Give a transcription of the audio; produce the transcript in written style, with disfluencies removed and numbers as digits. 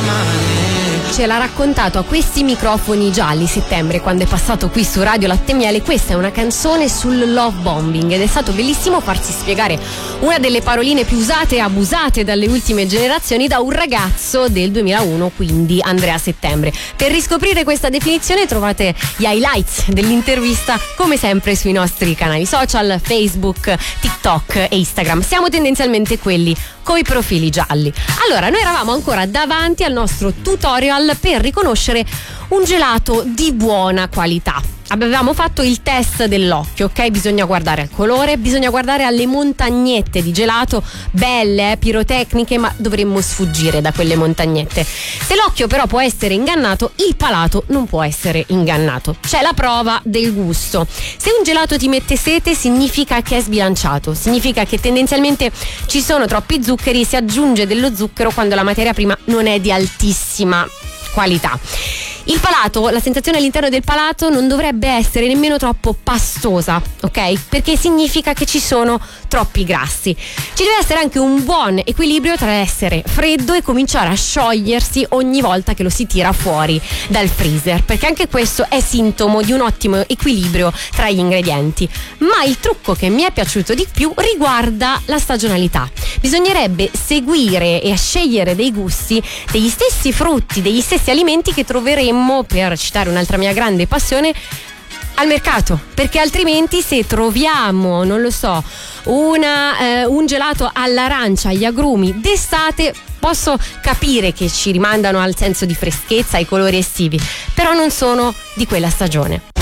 Ce l'ha raccontato a questi microfoni gialli Settembre, quando è passato qui su Radio Latte e Miele. Questa è una canzone sul love bombing ed è stato bellissimo farsi spiegare una delle paroline più usate e abusate dalle ultime generazioni da un ragazzo del 2001, quindi Andrea Settembre. Per riscoprire questa definizione trovate gli highlights dell'intervista come sempre sui nostri canali social, Facebook, TikTok e Instagram. Siamo tendenzialmente quelli coi profili gialli. Allora, noi eravamo ancora davanti al nostro tutorial per riconoscere un gelato di buona qualità. Avevamo fatto il test dell'occhio, ok? Bisogna guardare al colore, bisogna guardare alle montagnette di gelato, belle, pirotecniche, ma dovremmo sfuggire da quelle montagnette. Se l'occhio però può essere ingannato, il palato non può essere ingannato. C'è la prova del gusto. Se un gelato ti mette sete, significa che è sbilanciato, significa che tendenzialmente ci sono troppi zuccheri, si aggiunge dello zucchero quando la materia prima non è di altissima qualità. Il palato, la sensazione all'interno del palato non dovrebbe essere nemmeno troppo pastosa, ok? Perché significa che ci sono troppi grassi. Ci deve essere anche un buon equilibrio tra essere freddo e cominciare a sciogliersi ogni volta che lo si tira fuori dal freezer, perché anche questo è sintomo di un ottimo equilibrio tra gli ingredienti. Ma il trucco che mi è piaciuto di più riguarda la stagionalità. Bisognerebbe seguire e scegliere dei gusti degli stessi frutti, degli stessi alimenti che troveremo, per citare un'altra mia grande passione, al mercato, perché altrimenti se troviamo, non lo so, un gelato all'arancia, agli agrumi d'estate, posso capire che ci rimandano al senso di freschezza, ai colori estivi, però non sono di quella stagione.